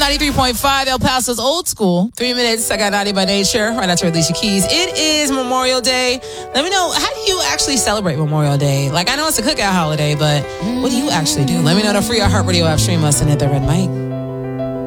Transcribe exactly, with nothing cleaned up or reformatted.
ninety-three point five, El Paso's old school. Three minutes, I got Naughty by Nature. Right after Release Your Keys. It is Memorial Day. Let me know, how do you actually celebrate Memorial Day? Like, I know it's a cookout holiday, but what do you actually do? Let me know. The free Heart Radio app. Stream us and hit the red mic.